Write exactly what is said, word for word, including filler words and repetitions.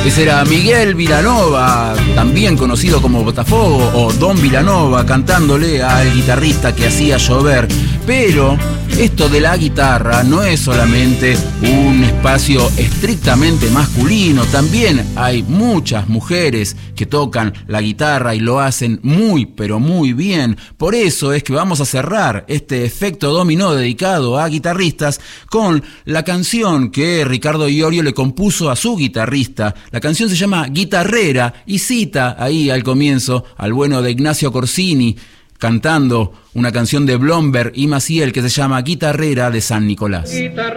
Ese era Miguel Vilanova, también conocido como Botafogo o Don Vilanova, cantándole al guitarrista que hacía llover. Pero esto de la guitarra no es solamente un espacio estrictamente masculino, también hay muchas mujeres que tocan la guitarra y lo hacen muy, pero muy bien. Por eso es que vamos a cerrar este efecto dominó dedicado a guitarristas con la canción que Ricardo Iorio le compuso a su guitarrista. La canción se llama Guitarrera y cita ahí al comienzo al bueno de Ignacio Corsini cantando una canción de Blomberg y Maciel que se llama Guitarrera de San Nicolás. Guitarrera